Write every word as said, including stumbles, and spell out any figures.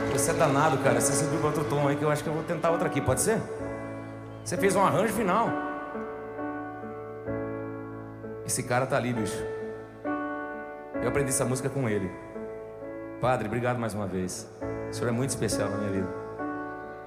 Você é danado, cara. Você subiu pra outro tom aí que eu acho que eu vou tentar outra aqui, pode ser? Você fez um arranjo final. Esse cara tá ali, bicho. Eu aprendi essa música com ele. Padre, obrigado mais uma vez. O senhor é muito especial na minha vida.